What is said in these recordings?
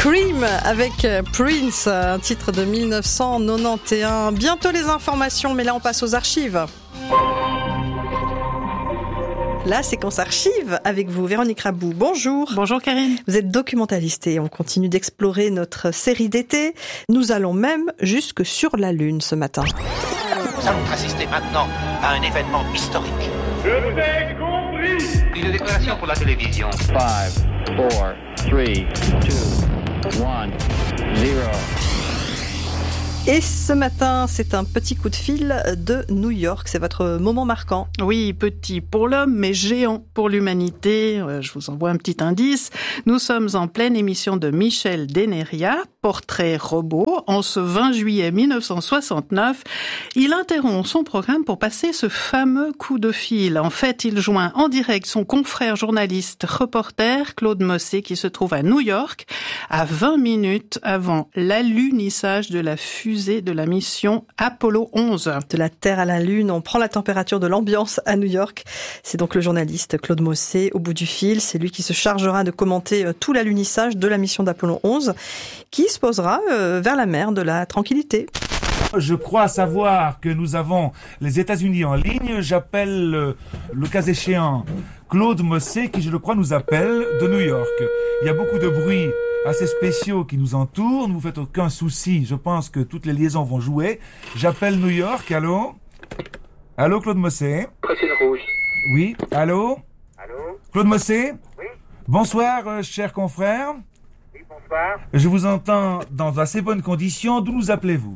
Cream avec Prince, un titre de 1991. Bientôt les informations, mais là on passe aux archives. La séquence archive avec vous, Véronique Rabou. Bonjour. Bonjour Karine. Vous êtes documentaliste et on continue d'explorer notre série d'été. Nous allons même jusque sur la Lune ce matin. Nous allons assister maintenant à un événement historique. Je vous ai compris. Une déclaration pour la télévision. 5, 4, 3, 2, 1, 0. Et ce matin, c'est un petit coup de fil de New York. C'est votre moment marquant. Oui, petit pour l'homme, mais géant pour l'humanité. Je vous envoie un petit indice. Nous sommes en pleine émission de Michel Deneria, Portrait robot. En ce 20 juillet 1969, il interrompt son programme pour passer ce fameux coup de fil. En fait, il joint en direct son confrère journaliste reporter, Claude Mossé, qui se trouve à New York, à 20 minutes avant l'alunissage de la fusée de la mission Apollo 11. De la Terre à la Lune, on prend la température de l'ambiance à New York. C'est donc le journaliste Claude Mossé au bout du fil. C'est lui qui se chargera de commenter tout l'alunissage de la mission d'Apollo 11, qui se posera vers la mer de la Tranquillité. Je crois savoir que nous avons les États-Unis en ligne. J'appelle, le cas échéant, Claude Mossé, qui, je le crois, nous appelle de New York. Il y a beaucoup de bruits assez spéciaux qui nous entourent. Ne vous faites aucun souci. Je pense que toutes les liaisons vont jouer. J'appelle New York. Allô? Allô, Claude Mossé? Précise rouge. Oui. Allô? Allô? Claude Mossé? Oui. Bonsoir, cher confrère. Oui, bonsoir. Je vous entends dans assez bonnes conditions. D'où nous appelez-vous?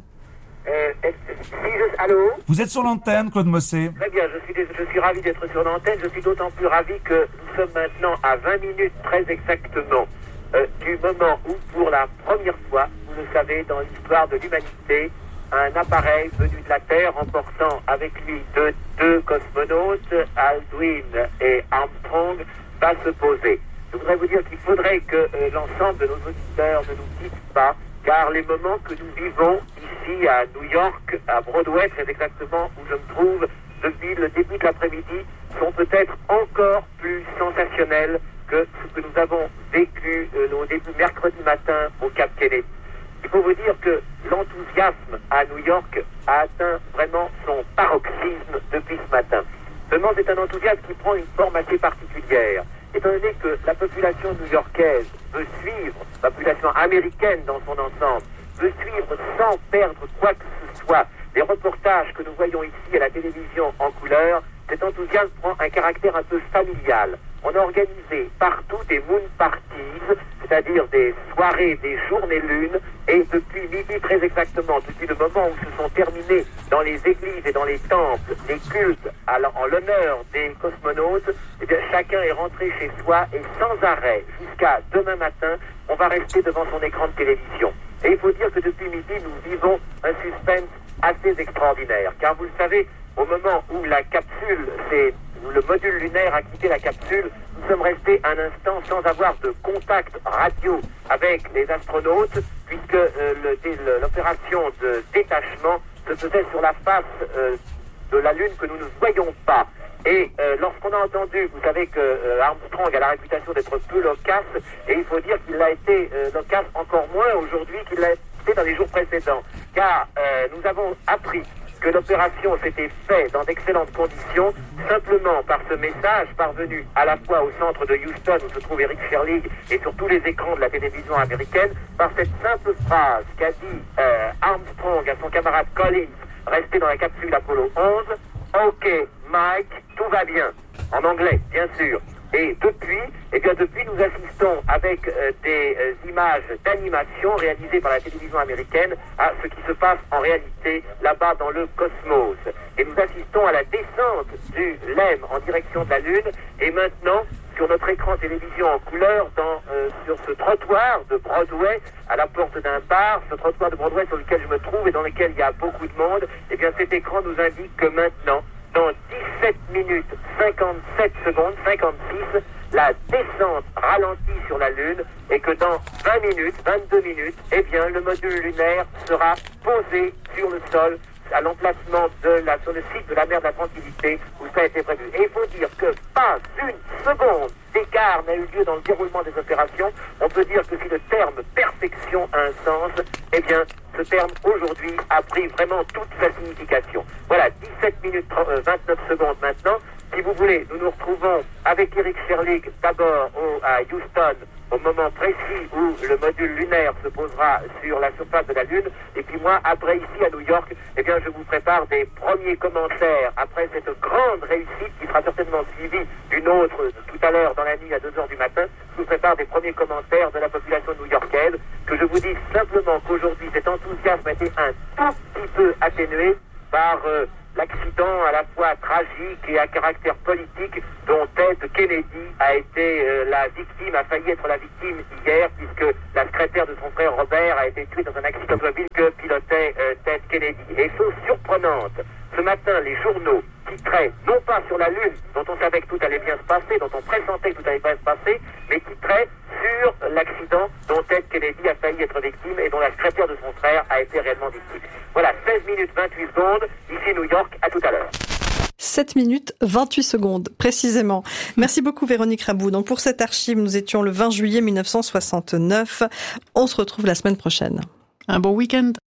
Allô? Vous êtes sur l'antenne, Claude Mossé. Très bien, je suis ravi d'être sur l'antenne. Je suis d'autant plus ravi que nous sommes maintenant à 20 minutes très exactement du moment où, pour la première fois, vous le savez, dans l'histoire de l'humanité, un appareil venu de la Terre emportant avec lui deux cosmonautes, Aldrin et Armstrong, va se poser. Je voudrais vous dire qu'il faudrait que l'ensemble de nos auditeurs ne nous quittent pas, car les moments que nous vivons ici à New York, à Broadway, très exactement où je me trouve depuis le début de l'après-midi, sont peut-être encore plus sensationnels que ce que nous avons vécu au début mercredi matin au Cap Kennedy. Il faut vous dire que l'enthousiasme à New York a atteint vraiment son paroxysme depuis ce matin. Seulement, c'est un enthousiasme qui prend une forme assez particulière. Étant donné que la population new-yorkaise veut suivre, la population américaine dans son ensemble, veut suivre sans perdre quoi que ce soit les reportages que nous voyons ici à la télévision en couleur, cet enthousiasme prend un caractère un peu familial. On a organisé partout des moon parties, c'est-à-dire des soirées, des journées lunes, et depuis midi très exactement, depuis le moment où se sont terminés dans les églises et dans les temples les cultes en l'honneur des cosmonautes, eh bien, chacun est rentré chez soi et sans arrêt, jusqu'à demain matin, on va rester devant son écran de télévision. Et il faut dire que depuis midi, nous vivons un suspense assez extraordinaire, car vous le savez, au moment où la capsule, où le module lunaire a quitté la capsule, nous sommes restés un instant sans avoir de contact radio avec les astronautes, puisque l'opération de détachement se faisait sur la face de la Lune que nous ne voyons pas. Et lorsqu'on a entendu, vous savez que Armstrong a la réputation d'être peu loquace, et il faut dire qu'il a été loquace encore moins aujourd'hui qu'il l'a été dans les jours précédents. Car nous avons appris que l'opération s'était faite dans d'excellentes conditions, simplement par ce message parvenu à la fois au centre de Houston, où se trouve Eric Sherling, et sur tous les écrans de la télévision américaine, par cette simple phrase qu'a dit Armstrong à son camarade Collins, resté dans la capsule Apollo 11, « Ok, Mike, tout va bien », en anglais, bien sûr. Et depuis, nous assistons avec des images d'animation réalisées par la télévision américaine à ce qui se passe en réalité là-bas dans le cosmos. Et nous assistons à la descente du LEM en direction de la Lune. Et maintenant, sur notre écran télévision en couleur, sur ce trottoir de Broadway, à la porte d'un bar, ce trottoir de Broadway sur lequel je me trouve et dans lequel il y a beaucoup de monde, eh bien cet écran nous indique que maintenant, dans 17 minutes 57 secondes, 56, la descente ralentit sur la Lune et que dans 20 minutes, 22 minutes, eh bien, le module lunaire sera posé sur le sol à l'emplacement sur le site de la mer de la Tranquillité où ça a été prévu. Et il faut dire que pas une seconde d'écart n'a eu lieu dans le déroulement des opérations. On peut dire que si le terme perfection a un sens, eh bien, ce terme aujourd'hui a pris vraiment toute sa signification. Voilà, 17 minutes 29 secondes maintenant. Si vous voulez, nous nous retrouvons avec Eric Sherling d'abord à Houston au moment précis où le module lunaire se posera sur la surface de la Lune. Et puis moi, après ici à New York, eh bien, je vous prépare des premiers commentaires après cette grande réussite qui sera certainement suivie d'une autre tout à l'heure dans la nuit à 2h du matin. Je vous prépare des premiers commentaires de la population new-yorkaise. Que je vous dise simplement qu'aujourd'hui, cet enthousiasme a été un tout petit peu atténué par l'accident à la fois tragique et à caractère politique dont Ted Kennedy a été la victime, a failli être la victime hier, puisque la secrétaire de son frère Robert a été tuée dans un accident automobile que pilotait Ted Kennedy. Et chose surprenante, ce matin, les journaux titraient, non pas sur la Lune, dont on savait que tout allait bien se passer, dont on pressentait que tout allait bien se passer, mais titraient sur l'accident dont Ted Kennedy a failli être victime et dont la secrétaire de son frère a été réellement victime. Voilà, 16 minutes 28 secondes, ici New York, à tout à l'heure. 7 minutes 28 secondes, précisément. Merci beaucoup Véronique Rabou. Donc pour cette archive, nous étions le 20 juillet 1969. On se retrouve la semaine prochaine. Un bon week-end.